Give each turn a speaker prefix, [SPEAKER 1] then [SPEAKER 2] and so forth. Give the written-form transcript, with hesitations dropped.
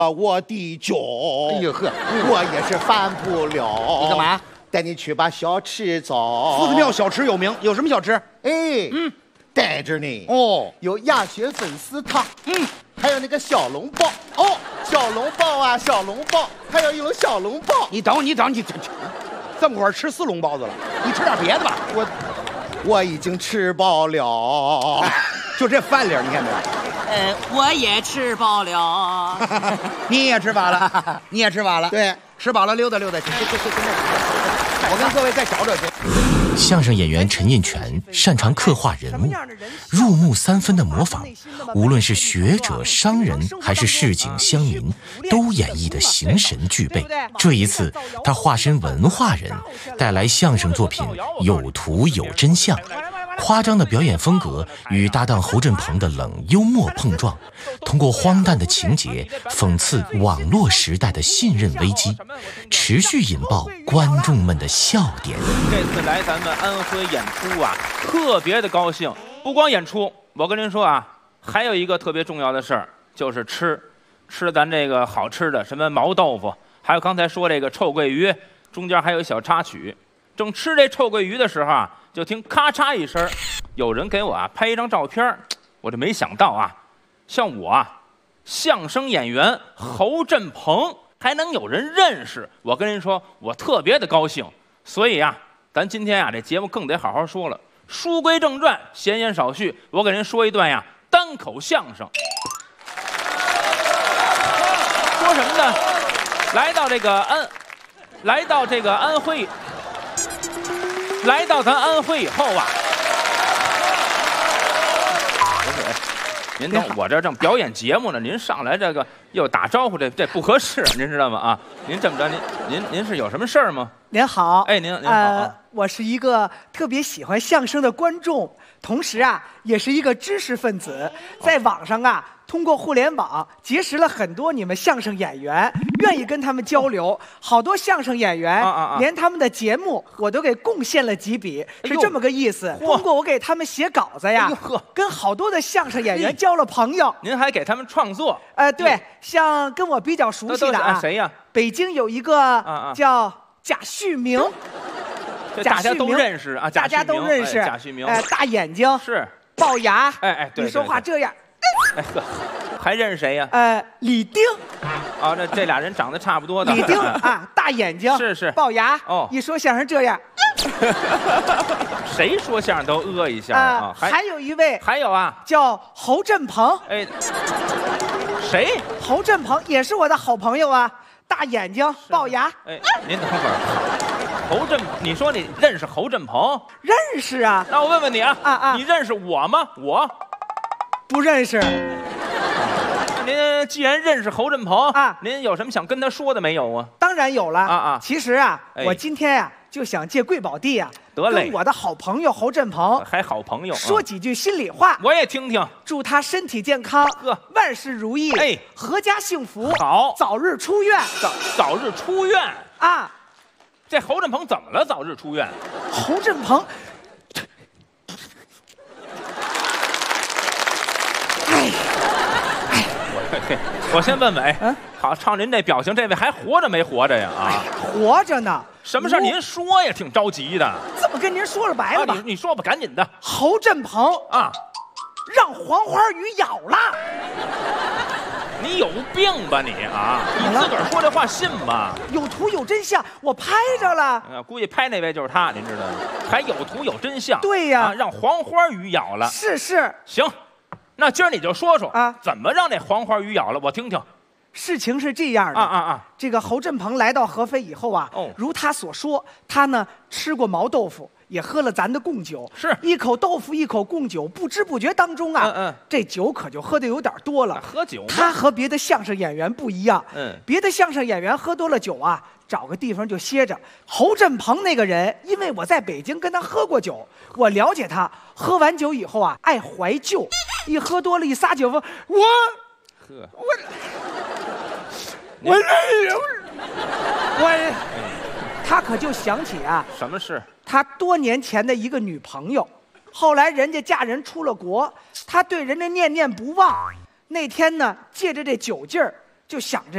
[SPEAKER 1] 我的脚。
[SPEAKER 2] 哎呦呵，
[SPEAKER 1] 我也是犯不了。
[SPEAKER 2] 你干嘛？
[SPEAKER 1] 带你去把小吃找。
[SPEAKER 2] 夫子庙小吃有名，有什么小吃？
[SPEAKER 1] 哎，带着呢。
[SPEAKER 2] 哦，
[SPEAKER 1] 有鸭血粉丝汤，还有那个小笼包。
[SPEAKER 2] 哦，
[SPEAKER 1] 小笼包啊，小笼包，还有一种小笼包。
[SPEAKER 2] 你等，这么会儿吃4笼包子了，你吃点别的吧。
[SPEAKER 1] 我已经吃饱了。
[SPEAKER 2] 就这饭量，你看没有？
[SPEAKER 3] 我也吃饱了。
[SPEAKER 2] 你也吃饱了，你也吃饱了。
[SPEAKER 1] 对，
[SPEAKER 2] 吃饱了溜达溜达去。我跟各位再找找去。
[SPEAKER 4] 相声演员陈印泉擅长刻画人物，入木3分的模仿，无论是学者、商人还是市井乡民，都演绎得形神俱备。这一次，他化身文化人，带来相声作品《有图有真相》。夸张的表演风格与搭档侯振鹏的冷幽默碰撞，通过荒诞的情节讽刺网络时代的信任危机，持续引爆观众们的笑点。
[SPEAKER 5] 这次来咱们安徽演出啊，特别的高兴。不光演出，我跟您说啊，还有一个特别重要的事儿，就是吃咱这个好吃的，什么毛豆腐，还有刚才说这个臭鳜鱼，中间还有一小插曲。正吃这臭鳜鱼的时候啊，就听咔嚓一声，有人给我啊拍一张照片，我就没想到啊，像我啊，相声演员侯振鹏还能有人认识，我跟您说，我特别的高兴。所以啊，咱今天啊这节目更得好好说了。书归正传，闲言少叙，我给您说一段呀单口相声。说什么呢？来到咱安徽以后啊，不是，您等我这正表演节目呢，您上来这个又打招呼，这不合适，您知道吗？啊，您这么着，您是有什么事儿吗？
[SPEAKER 6] 您好，
[SPEAKER 5] 哎，您好，
[SPEAKER 6] 我是一个特别喜欢相声的观众，同时啊，也是一个知识分子，在网上啊，通过互联网结识了很多你们相声演员，愿意跟他们交流。好多相声演员连他们的节目我都给贡献了几笔，是这么个意思。通过我给他们写稿子呀，跟好多的相声演员交了朋友。
[SPEAKER 5] 您还给他们创作？
[SPEAKER 6] 对，像跟我比较熟悉的啊，
[SPEAKER 5] 谁呀？
[SPEAKER 6] 北京有一个叫贾旭明。
[SPEAKER 5] 大家都认识啊，
[SPEAKER 6] 大家都认识。
[SPEAKER 5] 贾旭明，
[SPEAKER 6] 大眼睛
[SPEAKER 5] 是，
[SPEAKER 6] 龅牙，
[SPEAKER 5] 对，
[SPEAKER 6] 你说话这样，
[SPEAKER 5] 还认识谁呀？
[SPEAKER 6] 李丁。
[SPEAKER 5] 啊，这俩人长得差不多的。
[SPEAKER 6] 李丁啊，大眼睛，
[SPEAKER 5] 是，
[SPEAKER 6] 龅牙。
[SPEAKER 5] 哦，
[SPEAKER 6] 一说相声这样。
[SPEAKER 5] 谁说相声都一下啊？
[SPEAKER 6] 还有一位，
[SPEAKER 5] 还有啊，
[SPEAKER 6] 叫侯振鹏。
[SPEAKER 5] 哎，谁？
[SPEAKER 6] 侯振鹏也是我的好朋友啊，大眼睛，龅牙。
[SPEAKER 5] 哎，您等会儿。侯振，你说你认识侯振鹏？
[SPEAKER 6] 认识啊。
[SPEAKER 5] 那我问问你啊，你认识我吗？我
[SPEAKER 6] 不认识。
[SPEAKER 5] 您既然认识侯振鹏
[SPEAKER 6] 啊，
[SPEAKER 5] 您有什么想跟他说的没有啊？
[SPEAKER 6] 当然有了其实啊，我今天呀就想借贵宝地啊，跟我的好朋友侯振鹏，
[SPEAKER 5] 还好朋友，
[SPEAKER 6] 说几句心里话，
[SPEAKER 5] 我也听听。
[SPEAKER 6] 祝他身体健康，万事如意，阖家幸福，
[SPEAKER 5] 好，
[SPEAKER 6] 早日出院，
[SPEAKER 5] 早日出院
[SPEAKER 6] 啊！
[SPEAKER 5] 这侯振鹏怎么了？早日出院？
[SPEAKER 6] 侯振鹏，
[SPEAKER 5] 我先问问，好，照您这表情，这位还活着没活着呀？啊，
[SPEAKER 6] 活着呢。
[SPEAKER 5] 什么事？您说呀，挺着急的。
[SPEAKER 6] 这么跟您说了白了吧？
[SPEAKER 5] 你说吧，赶紧的。
[SPEAKER 6] 侯振鹏啊，让黄花鱼咬了。
[SPEAKER 5] 你有病吧你啊！你自个儿说这话信吗？
[SPEAKER 6] 有图有真相，我拍着了。
[SPEAKER 5] 估计拍那位就是他，您知道吗？还有图有真相。
[SPEAKER 6] 对呀，
[SPEAKER 5] 让黄花鱼咬了。
[SPEAKER 6] 是。
[SPEAKER 5] 行，那今儿你就说说啊，怎么让这黄花鱼咬了？我听听。
[SPEAKER 6] 事情是这样的这个侯振鹏来到合肥以后啊，如他所说，他呢吃过毛豆腐。也喝了咱的贡酒，
[SPEAKER 5] 是
[SPEAKER 6] 一口豆腐一口贡酒，不知不觉当中啊，这酒可就喝的有点多了。
[SPEAKER 5] 喝酒，
[SPEAKER 6] 他和别的相声演员不一样，别的相声演员喝多了酒啊，找个地方就歇着。侯振鹏那个人，因为我在北京跟他喝过酒，我了解他，喝完酒以后啊，爱怀旧，一喝多了一撒酒疯，他可就想起啊，
[SPEAKER 5] 什么事？
[SPEAKER 6] 他多年前的一个女朋友，后来人家嫁人出了国，他对人家念念不忘。那天呢，借着这酒劲儿，就想着